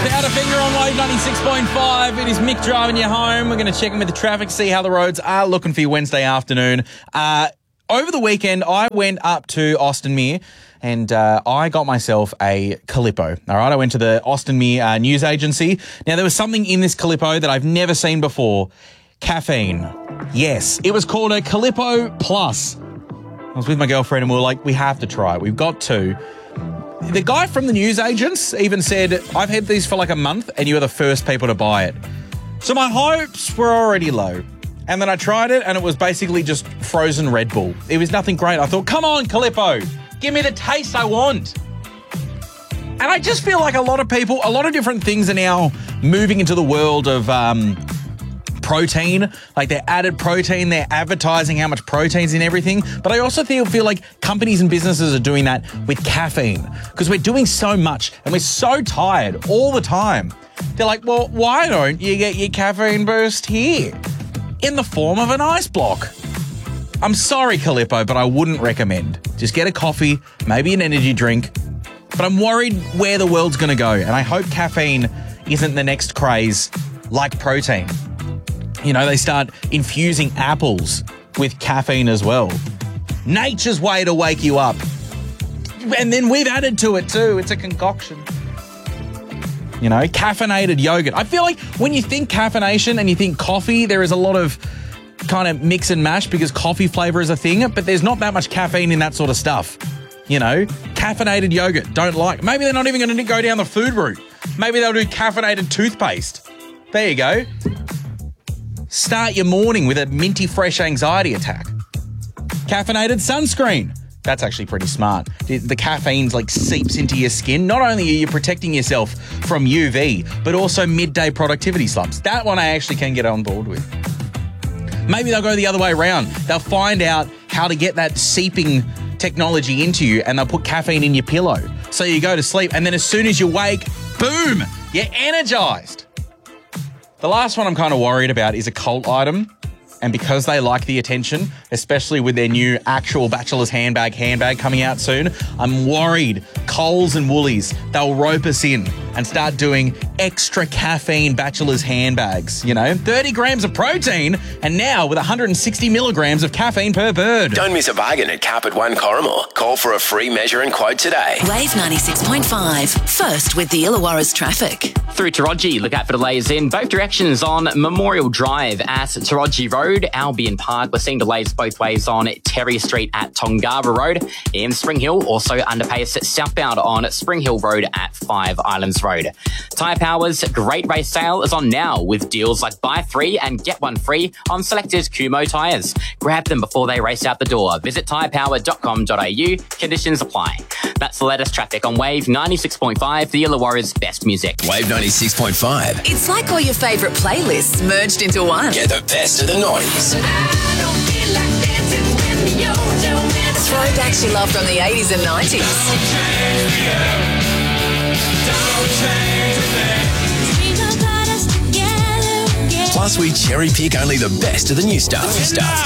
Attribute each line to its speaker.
Speaker 1: Powderfinger on Wave 96.5. It is Mick driving you home. We're going to check in with the traffic, see how the roads are looking for you Wednesday afternoon. Over the weekend, I went up to Austin Mere and I got myself a Calippo. All right, I went to the Austin Mere news agency. Now, there was something in this Calippo that I've never seen before. Caffeine. Yes, it was called a Calippo Plus. I was with my girlfriend and we were like, we have to try it. We've got to. The guy from the news agents even said, I've had these for like a month and you are the first people to buy it. So my hopes were already low. And then I tried it and it was basically just frozen Red Bull. It was nothing great. I thought, come on, Calippo, give me the taste I want. And I just feel like a lot of people, a lot of different things are now moving into the world of protein, like they're added protein, they're advertising how much protein's in everything. But I also feel like companies and businesses are doing that with caffeine because we're doing so much and we're so tired all the time. They're like, well, why don't you get your caffeine boost here in the form of an ice block? I'm sorry, Calippo, but I wouldn't recommend. Just get a coffee, maybe an energy drink. But I'm worried where the world's going to go. And I hope caffeine isn't the next craze like protein. You know, they start infusing apples with caffeine as well. Nature's way to wake you up. And then we've added to it too. It's a concoction. You know, caffeinated yogurt. I feel like when you think caffeination and you think coffee, there is a lot of kind of mix and mash because coffee flavor is a thing, but there's not that much caffeine in that sort of stuff. You know, caffeinated yogurt, don't like. Maybe they're not even going to go down the food route. Maybe they'll do caffeinated toothpaste. There you go. Start your morning with a minty fresh anxiety attack. Caffeinated sunscreen. That's actually pretty smart. The caffeine's like seeps into your skin. Not only are you protecting yourself from UV, but also midday productivity slumps. That one I actually can get on board with. Maybe they'll go the other way around. They'll find out how to get that seeping technology into you and they'll put caffeine in your pillow. So you go to sleep and then as soon as you wake, boom, you're energized. The last one I'm kind of worried about is a cult item. And because they like the attention, especially with their new actual Bachelor's handbag coming out soon, I'm worried Coles and Woolies, they'll rope us in and start doing extra caffeine Bachelor's handbags, you know, 30 grams of protein and now with 160 milligrams of caffeine per bird.
Speaker 2: Don't miss a bargain at Carpet One Corrimal. Call for a free measure and quote today.
Speaker 3: Wave 96.5. First with the Illawarra's traffic.
Speaker 4: Through Taronji, look out for delays in both directions on Memorial Drive at Taronji Road, Albion Park. We're seeing delays both ways on Terry Street at Tongava Road. In Spring Hill, also underpace southbound on Spring Hill Road at Five Islands Road. Tyre Power's great race sale is on now with deals like buy 3 and get 1 free on selected Kumho tyres. Grab them before they race out the door. Visit tyrepower.com.au. Conditions apply. That's the latest traffic on Wave 96.5, the Illawarra's best music.
Speaker 2: Wave 96.5.
Speaker 3: It's like all your favourite playlists merged into one.
Speaker 2: Get the best of the noise.
Speaker 3: Throwbacks you love from the 80s and 90s.
Speaker 2: Plus, we cherry pick only the best of the new stuff.